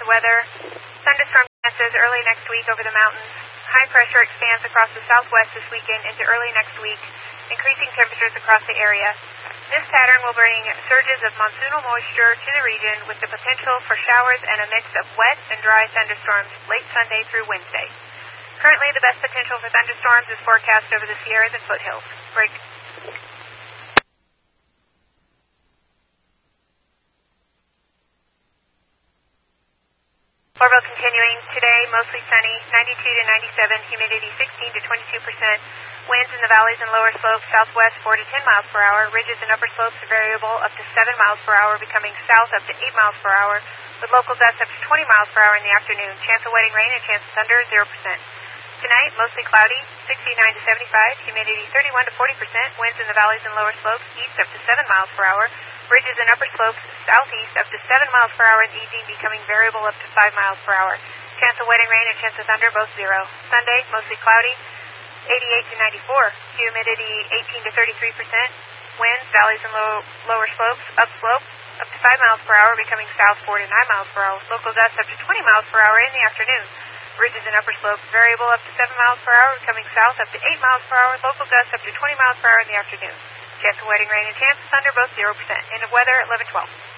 weather. Thunderstorm chances early next week over the mountains. High pressure expands across the southwest this weekend into early next week, increasing temperatures across the area. This pattern will bring surges of monsoonal moisture to the region with the potential for showers and a mix of wet and dry thunderstorms late Sunday through Wednesday. Currently, the best potential for thunderstorms is forecast over the Sierras and foothills. Break. Orville continuing. Today, mostly sunny, 92 to 97, humidity 16 to 22%. Winds in the valleys and lower slopes, southwest 4 to 10 miles per hour. Ridges and upper slopes variable up to 7 miles per hour, becoming south up to 8 miles per hour, with local gusts up to 20 miles per hour in the afternoon. Chance of wetting rain and chance of thunder 0%. Tonight, mostly cloudy, 69 to 75, humidity 31 to 40%. Winds in the valleys and lower slopes, east up to 7 miles per hour. Ridges and upper slopes, southeast up to 7 miles per hour in the evening, becoming variable up to 5 miles per hour. Chance of wetting rain and chance of thunder, both 0. Sunday, mostly cloudy, 88 to 94, humidity 18 to 33%. Winds, valleys and lower slopes, upslope, up to 5 miles per hour, becoming south 4 to 9 miles per hour. Local gusts up to 20 miles per hour in the afternoon. Ridges and upper slopes variable up to 7 miles per hour, coming south up to 8 miles per hour. Local gusts up to 20 miles per hour in the afternoon. Chance of wetting rain and chance of thunder, both 0%. End of weather at 11:12.